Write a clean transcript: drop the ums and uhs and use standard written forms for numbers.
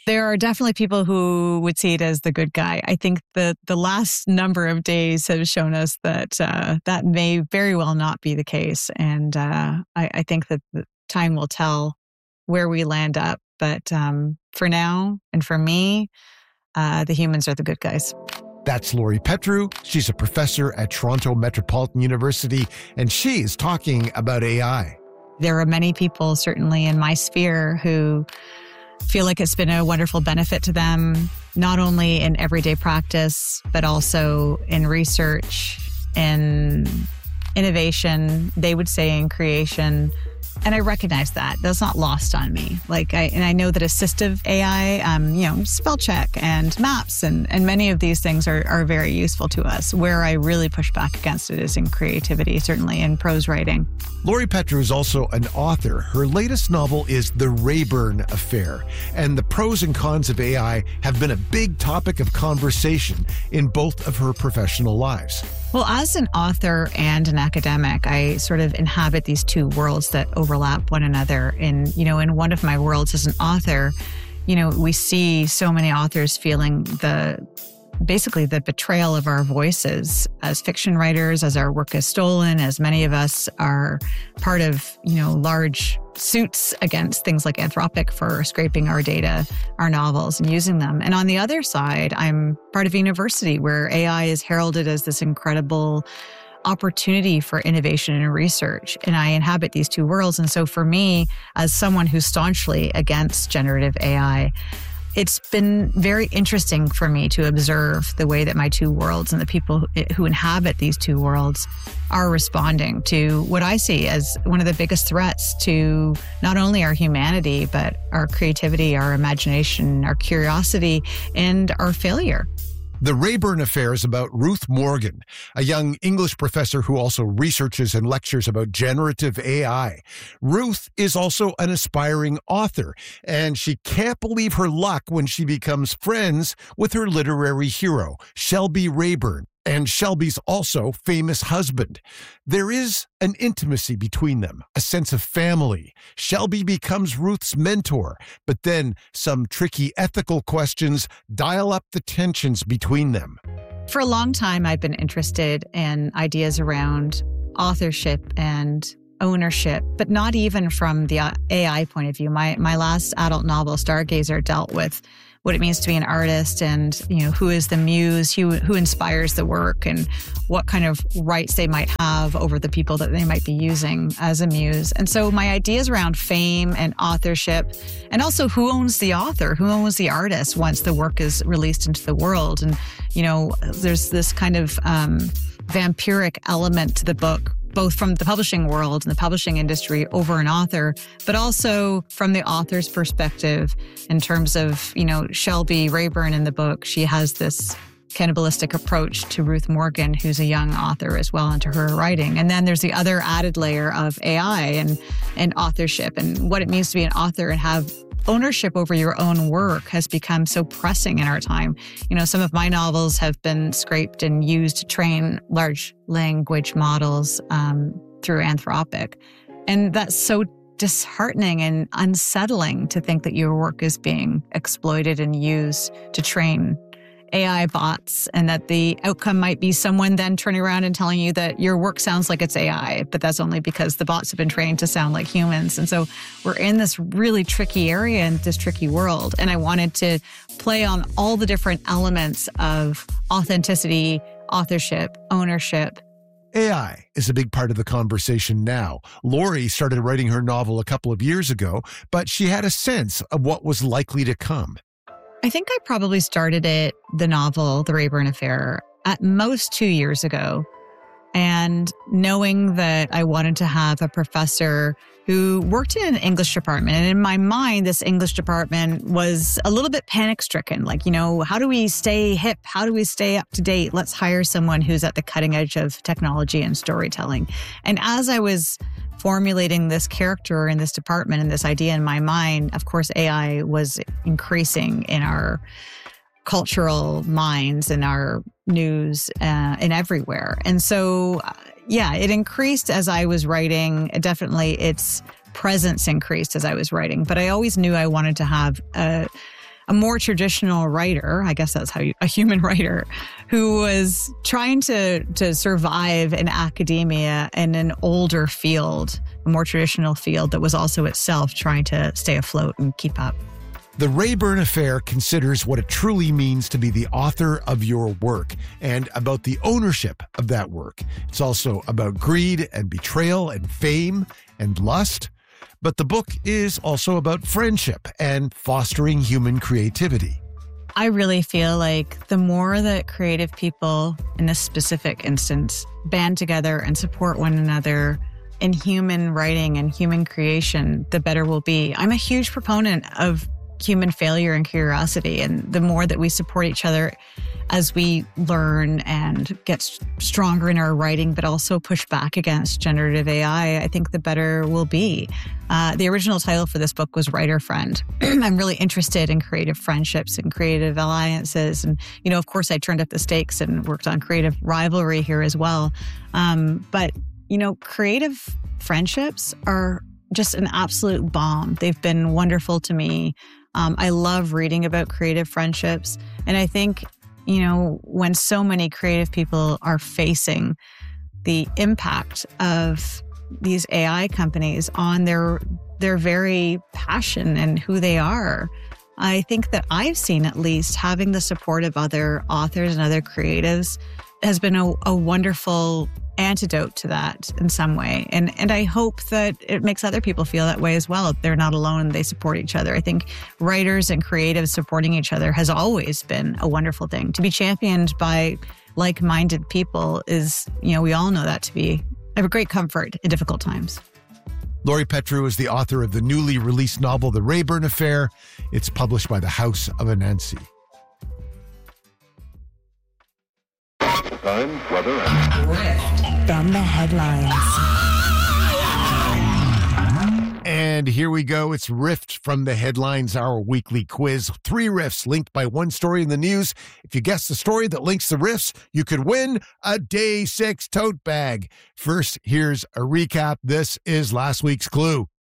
There are definitely people who would see it as the good guy. I think the last number of days have shown us that that may very well not be the case. And I think that the time will tell where we land up. But for now, and for me, the humans are the good guys. That's Lori Petru. She's a professor at Toronto Metropolitan University, and she's talking about AI. There are many people, certainly in my sphere, who feel like it's been a wonderful benefit to them, not only in everyday practice, but also in research, in innovation, they would say in creation. And I recognize that. That's not lost on me. I know that assistive AI, spell check and maps and many of these things are very useful to us. Where I really push back against it is in creativity, certainly in prose writing. Lori Petru is also an author. Her latest novel is The Rayburn Affair, and the pros and cons of AI have been a big topic of conversation in both of her professional lives. Well, as an author and an academic, I sort of inhabit these two worlds that overlap one another. In one of my worlds as an author, we see so many authors feeling basically the betrayal of our voices as fiction writers, as our work is stolen, as many of us are part of, large suits against things like Anthropic for scraping our data, our novels, and using them. And on the other side, I'm part of a university where AI is heralded as this incredible opportunity for innovation and research. And I inhabit these two worlds. And so for me, as someone who's staunchly against generative AI, it's been very interesting for me to observe the way that my two worlds and the people who inhabit these two worlds are responding to what I see as one of the biggest threats to not only our humanity, but our creativity, our imagination, our curiosity, and our failure. The Rayburn Affair is about Ruth Morgan, a young English professor who also researches and lectures about generative AI. Ruth is also an aspiring author, and she can't believe her luck when she becomes friends with her literary hero, Shelby Rayburn, and Shelby's also famous husband. There is an intimacy between them, a sense of family. Shelby becomes Ruth's mentor, but then some tricky ethical questions dial up the tensions between them. For a long time, I've been interested in ideas around authorship and ownership, but not even from the AI point of view. My last adult novel, Stargazer, dealt with what it means to be an artist and, who is the muse, who inspires the work, and what kind of rights they might have over the people that they might be using as a muse. And so my ideas around fame and authorship, and also who owns the author, who owns the artist once the work is released into the world. And, there's this kind of vampiric element to the book, both from the publishing world and the publishing industry over an author, but also from the author's perspective in terms of, Shelby Rayburn in the book. She has this cannibalistic approach to Ruth Morgan, who's a young author as well, into her writing. And then there's the other added layer of AI and authorship and what it means to be an author and have ownership over your own work has become so pressing in our time. Some of my novels have been scraped and used to train large language models through Anthropic. And that's so disheartening and unsettling to think that your work is being exploited and used to train AI bots, and that the outcome might be someone then turning around and telling you that your work sounds like it's AI, but that's only because the bots have been trained to sound like humans. And so we're in this really tricky area in this tricky world. And I wanted to play on all the different elements of authenticity, authorship, ownership. AI is a big part of the conversation now. Lori started writing her novel a couple of years ago, but she had a sense of what was likely to come. I think I probably started the novel, The Rayburn Affair, at most 2 years ago. And knowing that I wanted to have a professor who worked in an English department. And in my mind, this English department was a little bit panic-stricken. How do we stay hip? How do we stay up to date? Let's hire someone who's at the cutting edge of technology and storytelling. And as I was formulating this character in this department and this idea in my mind, of course, AI was increasing in our cultural minds, in our news, and everywhere. And so, it increased as I was writing. Definitely its presence increased as I was writing. But I always knew I wanted to have a a more traditional writer, I guess that's a human writer, who was trying to survive in academia in an older field, a more traditional field that was also itself trying to stay afloat and keep up. The Rayburn Affair considers what it truly means to be the author of your work and about the ownership of that work. It's also about greed and betrayal and fame and lust. But the book is also about friendship and fostering human creativity. I really feel like the more that creative people, in this specific instance, band together and support one another in human writing and human creation, the better we'll be. I'm a huge proponent of human failure and curiosity, and the more that we support each other as we learn and get stronger in our writing, but also push back against generative AI, I think the better we'll be. The original title for this book was Writer Friend. I'm really interested in creative friendships and creative alliances. And, of course, I turned up the stakes and worked on creative rivalry here as well. But creative friendships are just an absolute bomb. They've been wonderful to me. I love reading about creative friendships. And I think, when so many creative people are facing the impact of these AI companies on their very passion and who they are, I think that I've seen, at least, having the support of other authors and other creatives has been a wonderful antidote to that in some way. And I hope that it makes other people feel that way as well. They're not alone. They support each other. I think writers and creatives supporting each other has always been a wonderful thing. To be championed by like-minded people is, we all know that to be of a great comfort in difficult times. Lori Petru is the author of the newly released novel, The Rayburn Affair. It's published by the House of Anansi. Time, weather, and Rift from the headlines. And here we go. It's Rift from the Headlines, our weekly quiz. 3 riffs linked by one story in the news. If you guess the story that links the riffs, you could win a Day 6 tote bag. First, here's a recap. This is last week's clue.